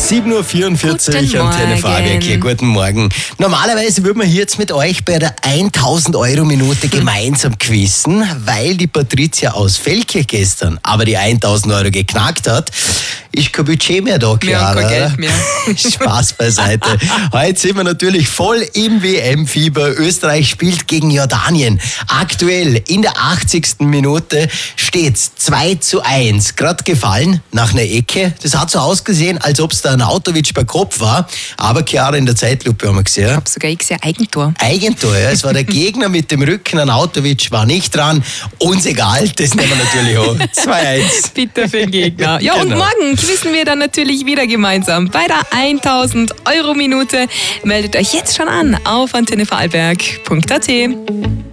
7.44 Uhr Antenne Vorarlberg hier. Guten Morgen. Normalerweise würden wir hier jetzt mit euch bei der 1000-Euro-Minute gemeinsam quizzen, weil die Patricia aus Feldkirch gestern aber die 1000 Euro geknackt hat. Ist kein Budget mehr da, Chiara. Kein Geld mehr. Spaß beiseite. Heute sind wir natürlich voll im WM-Fieber. Österreich spielt gegen Jordanien. Aktuell in der 80. Minute steht's 2:1. Gerade gefallen nach einer Ecke. Das hat so ausgesehen, als ob es da ein Autovic bei Kopf war. Aber Chiara, in der Zeitlupe haben wir gesehen. Ich habe sogar gesehen, Eigentor. Eigentor, ja. Es war der Gegner mit dem Rücken. Ein Autovic war nicht dran. Uns egal, das nehmen wir natürlich auch. 2:1. Bitte für den Gegner. Ja, Genau. Und morgen wissen wir dann natürlich wieder gemeinsam bei der 1000-Euro-Minute. Meldet euch jetzt schon an auf antennevorarlberg.at.